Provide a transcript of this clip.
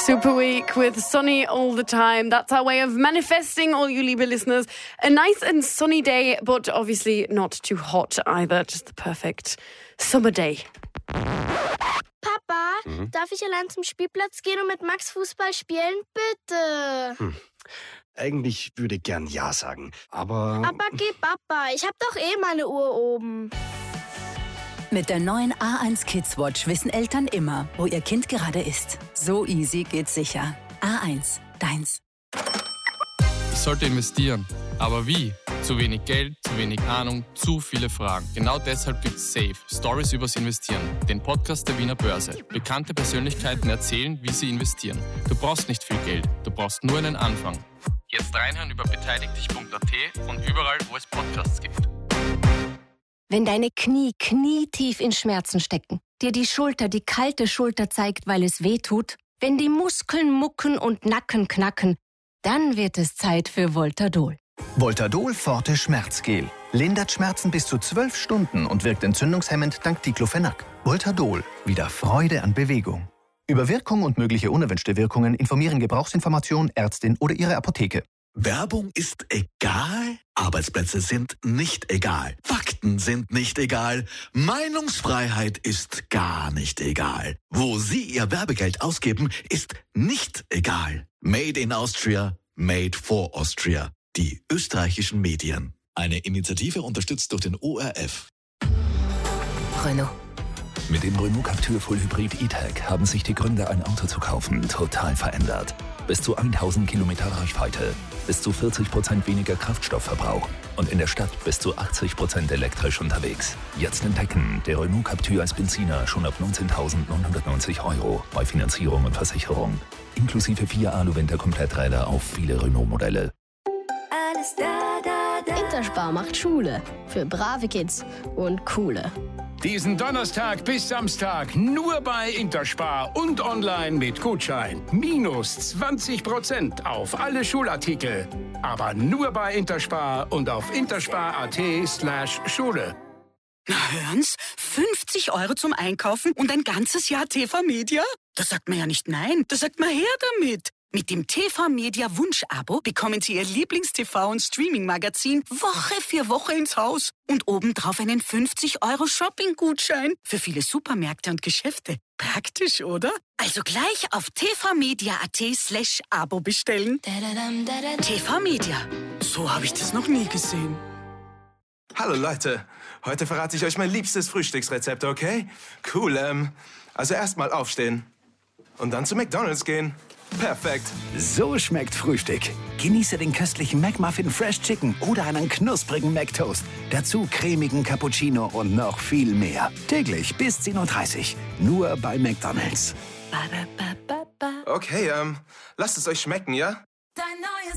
Super Week with sunny all the time. That's our way of manifesting, all you liebe listeners. A nice and sunny day, but obviously not too hot either. Just the perfect summer day. Papa, darf ich allein zum Spielplatz gehen und mit Max Fußball spielen? Bitte. Eigentlich würde ich gern Ja sagen, aber... Aber geh Papa, ich hab doch meine Uhr oben. Mit der neuen A1 Kids Watch wissen Eltern immer, wo ihr Kind gerade ist. So easy geht's sicher. A1, deins. Ich sollte investieren. Aber wie? Zu wenig Geld, zu wenig Ahnung, zu viele Fragen. Genau deshalb gibt's Safe, Stories übers Investieren, den Podcast der Wiener Börse. Bekannte Persönlichkeiten erzählen, wie sie investieren. Du brauchst nicht viel Geld, du brauchst nur einen Anfang. Jetzt reinhören über beteiligdich.at und überall, wo es Podcasts gibt. Wenn deine Knie knietief in Schmerzen stecken, dir die Schulter die kalte Schulter zeigt, weil es weh tut, wenn die Muskeln mucken und Nacken knacken, dann wird es Zeit für Voltadol. Voltadol Forte Schmerzgel. Lindert Schmerzen bis zu 12 Stunden und wirkt entzündungshemmend dank Diclofenac. Voltadol. Wieder Freude an Bewegung. Über Wirkung und mögliche unerwünschte Wirkungen informieren Gebrauchsinformation, Ärztin oder Ihre Apotheke. Werbung ist egal, Arbeitsplätze sind nicht egal, Fakten sind nicht egal, Meinungsfreiheit ist gar nicht egal. Wo Sie Ihr Werbegeld ausgeben, ist nicht egal. Made in Austria, made for Austria. Die österreichischen Medien. Eine Initiative unterstützt durch den ORF. Renault. Mit dem Renault Captur Full Hybrid E-Tech haben sich die Gründe, ein Auto zu kaufen, total verändert. Bis zu 1000 Kilometer Reichweite, bis zu 40% weniger Kraftstoffverbrauch und in der Stadt bis zu 80% elektrisch unterwegs. Jetzt entdecken, der Renault Captur als Benziner schon ab 19.990 € bei Finanzierung und Versicherung. Inklusive 4 Alu-Winter-Kompletträder auf viele Renault-Modelle. Alles da, da, da. Interspar macht Schule für brave Kids und coole. Diesen Donnerstag bis Samstag nur bei Interspar und online mit Gutschein. Minus 20% auf alle Schulartikel. Aber nur bei Interspar und auf interspar.at/Schule. Na hören's, 50 € zum Einkaufen und ein ganzes Jahr TV Media? Da sagt man ja nicht nein, da sagt man her damit. Mit dem TV Media Wunsch-Abo bekommen Sie Ihr Lieblings-TV- und Streaming-Magazin Woche für Woche ins Haus und obendrauf einen 50 € Shopping-Gutschein für viele Supermärkte und Geschäfte. Praktisch, oder? Also gleich auf tvmedia.at/Abo bestellen. TV Media. So habe ich das noch nie gesehen. Hallo Leute, heute verrate ich euch mein liebstes Frühstücksrezept, okay? Cool, also erstmal aufstehen und dann zu McDonald's gehen. Perfekt. So schmeckt Frühstück. Genieße den köstlichen McMuffin Fresh Chicken oder einen knusprigen McToast. Dazu cremigen Cappuccino und noch viel mehr. Täglich bis 10:30 Uhr. Nur bei McDonald's. Okay, lasst es euch schmecken, ja? Dein neues